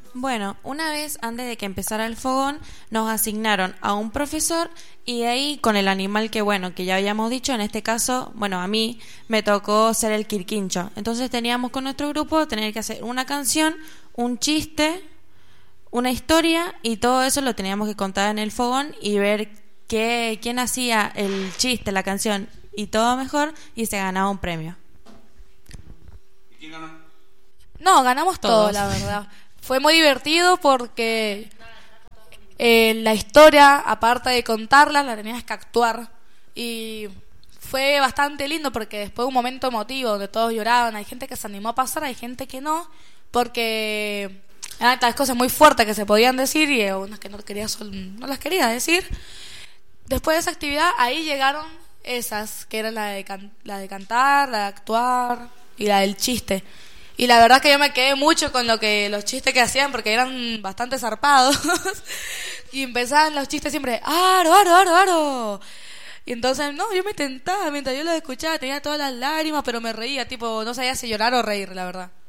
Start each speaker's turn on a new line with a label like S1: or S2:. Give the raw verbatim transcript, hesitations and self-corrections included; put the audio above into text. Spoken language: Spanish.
S1: Bueno, una vez antes de que empezara el fogón, nos asignaron a un profesor y de ahí con el animal que, bueno, que ya habíamos dicho, en este caso, bueno, a mí me tocó ser el quirquincho. Entonces teníamos con nuestro grupo tener que hacer una canción, un chiste, una historia y todo eso lo teníamos que contar en el fogón y ver qué, quién hacía el chiste, la canción y todo mejor y se ganaba un premio.
S2: ¿Y quién ganó?
S3: No, ganamos todo,
S1: Todos.
S3: la verdad. Fue muy divertido porque eh, la historia, aparte de contarla, la tenías que actuar. Y fue bastante lindo porque después de un momento emotivo donde todos lloraban, hay gente que se animó a pasar, hay gente que no, porque eran estas cosas muy fuertes que se podían decir y unas que no, quería, sol- no las quería decir. Después de esa actividad, ahí llegaron esas, que eran la de, can- la de cantar, la de actuar y la del chiste. Y la verdad que yo me quedé mucho con lo que los chistes que hacían porque eran bastante zarpados. Y empezaban los chistes siempre, aro, aro, aro, aro. Y entonces, no, yo me tentaba mientras yo los escuchaba, tenía todas las lágrimas, pero me reía, tipo, no sabía si llorar o reír, la verdad.